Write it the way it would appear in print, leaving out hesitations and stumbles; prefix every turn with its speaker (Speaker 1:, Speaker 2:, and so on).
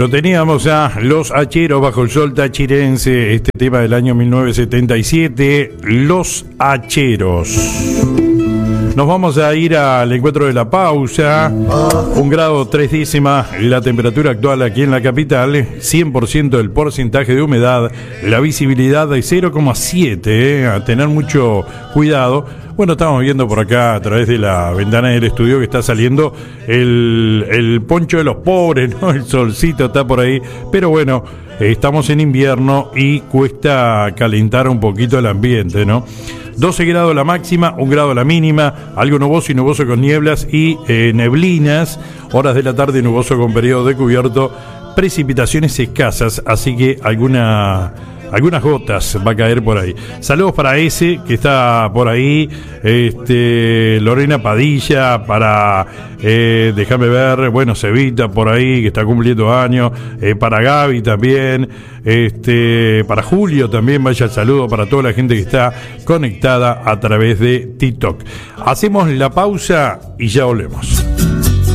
Speaker 1: Lo teníamos a Los Hacheros bajo el sol tachirense, este tema del año 1977, Los Hacheros. Nos vamos a ir al encuentro de la pausa. 1 grado 3 décimas la temperatura actual aquí en la capital, 100% el porcentaje de humedad, la visibilidad de 0,7, a tener mucho cuidado. Bueno, estamos viendo por acá a través de la ventana del estudio que está saliendo el poncho de los pobres, ¿no? El solcito está por ahí, pero bueno, estamos en invierno y cuesta calentar un poquito el ambiente, ¿no? 12 grados la máxima, 1 grado la mínima, algo nuboso y nuboso con nieblas y neblinas, horas de la tarde nuboso con periodo de cubierto, precipitaciones escasas, así que algunas gotas va a caer por ahí. Saludos para ese que está por ahí, Lorena Padilla, para déjame ver, bueno, Cevita por ahí que está cumpliendo años, para Gaby también, para Julio también, vaya el saludo para toda la gente que está conectada a través de TikTok. Hacemos la pausa y ya volvemos.